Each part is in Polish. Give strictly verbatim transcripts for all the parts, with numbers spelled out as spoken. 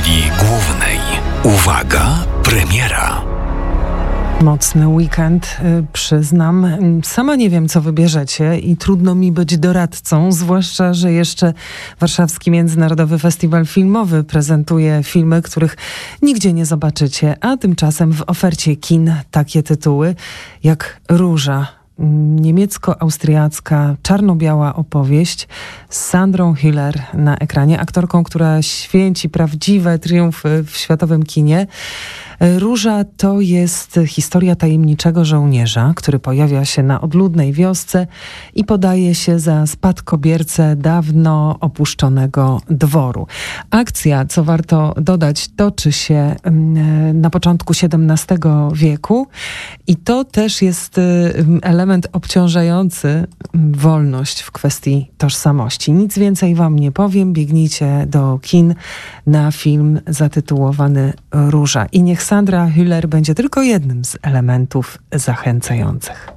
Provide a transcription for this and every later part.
roli głównej. Uwaga, premiera. Mocny weekend, przyznam. Sama nie wiem, co wybierzecie i trudno mi być doradcą, zwłaszcza, że jeszcze Warszawski Międzynarodowy Festiwal Filmowy prezentuje filmy, których nigdzie nie zobaczycie, a tymczasem w ofercie kin takie tytuły jak Róża, niemiecko-austriacka, czarno-biała opowieść z Sandrą Hüller na ekranie, aktorką, która święci prawdziwe triumfy w światowym kinie. Róża to jest historia tajemniczego żołnierza, który pojawia się na odludnej wiosce i podaje się za spadkobiercę dawno opuszczonego dworu. Akcja, co warto dodać, toczy się na początku siedemnastego wieku i to też jest element obciążający wolność w kwestii tożsamości. Nic więcej wam nie powiem, biegnijcie do kin na film zatytułowany Róża. I niech Sandra Hüller będzie tylko jednym z elementów zachęcających.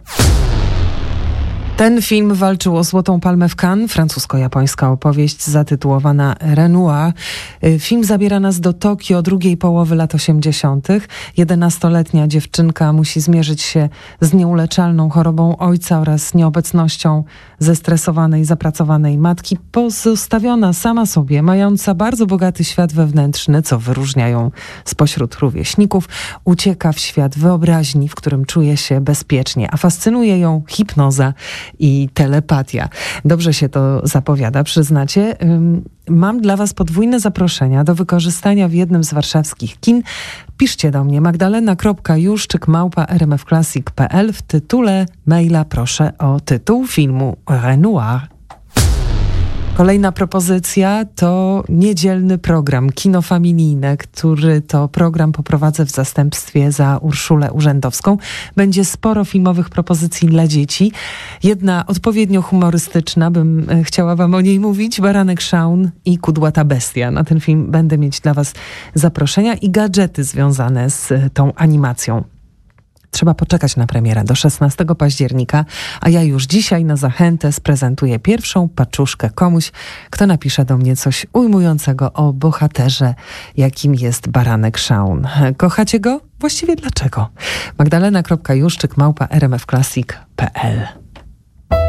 Ten film walczył o Złotą Palmę w Cannes, francusko-japońska opowieść zatytułowana Renoir. Film zabiera nas do Tokio drugiej połowy lat osiemdziesiątych. Jedenastoletnia dziewczynka musi zmierzyć się z nieuleczalną chorobą ojca oraz nieobecnością zestresowanej, zapracowanej matki, pozostawiona sama sobie, mająca bardzo bogaty świat wewnętrzny, co wyróżnia ją spośród rówieśników, ucieka w świat wyobraźni, w którym czuje się bezpiecznie, a fascynuje ją hipnoza i telepatia. Dobrze się to zapowiada, przyznacie. Mam dla was podwójne zaproszenia do wykorzystania w jednym z warszawskich kin. Piszcie do mnie magdalena kropka juszczyk małpa r m f classic kropka p l. W tytule maila proszę o tytuł filmu Renoir. Kolejna propozycja to niedzielny program Kino Familijne, który to program poprowadzę w zastępstwie za Urszulę Urzędowską. Będzie sporo filmowych propozycji dla dzieci. Jedna odpowiednio humorystyczna, bym chciała wam o niej mówić, Baranek Shaun i Kudłata Bestia. Na ten film będę mieć dla was zaproszenia i gadżety związane z tą animacją. Trzeba poczekać na premierę do szesnastego października, a ja już dzisiaj na zachętę sprezentuję pierwszą paczuszkę komuś, kto napisze do mnie coś ujmującego o bohaterze, jakim jest Baranek Shaun. Kochacie go? Właściwie dlaczego? magdalena kropka juszczyk małpa r m f classic kropka p l